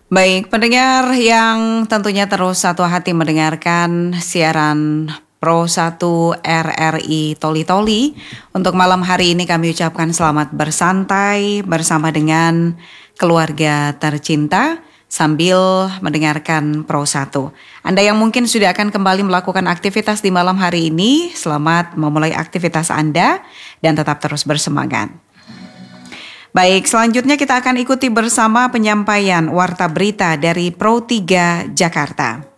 Baik, pendengar yang tentunya terus satu hati mendengarkan siaran Pro 1 RRI Toli Toli. Untuk malam hari ini kami ucapkan selamat bersantai bersama dengan keluarga tercinta sambil mendengarkan Pro 1. Anda yang mungkin sudah akan kembali melakukan aktivitas di malam hari ini, selamat memulai aktivitas Anda dan tetap terus bersemangat. Baik, selanjutnya kita akan ikuti bersama penyampaian warta berita dari Pro 3 Jakarta.